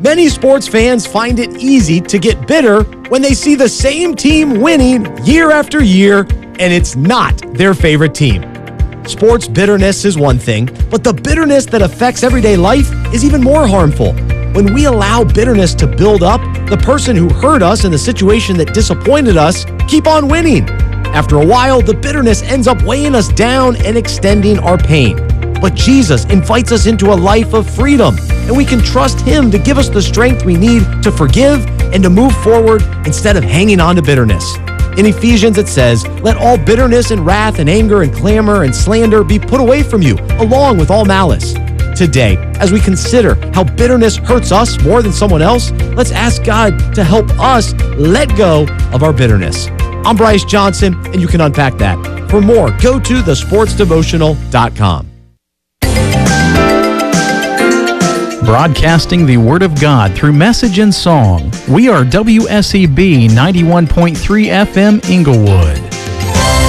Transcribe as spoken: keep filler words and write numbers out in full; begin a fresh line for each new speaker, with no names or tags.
Many sports fans find it easy to get bitter when they see the same team winning year after year, and it's not their favorite team. Sports bitterness is one thing, but the bitterness that affects everyday life is even more harmful. When we allow bitterness to build up, the person who hurt us in the situation that disappointed us keep on winning. After a while, the bitterness ends up weighing us down and extending our pain. But Jesus invites us into a life of freedom, and we can trust Him to give us the strength we need to forgive and to move forward instead of hanging on to bitterness. In Ephesians, it says, "Let all bitterness and wrath and anger and clamor and slander be put away from you, along with all malice." Today, as we consider how bitterness hurts us more than someone else, let's ask God to help us let go of our bitterness. I'm Bryce Johnson, and you can unpack that. For more, go to the sports devotional dot com.
Broadcasting the Word of God through message and song. We are W S E B ninety-one point three F M Inglewood.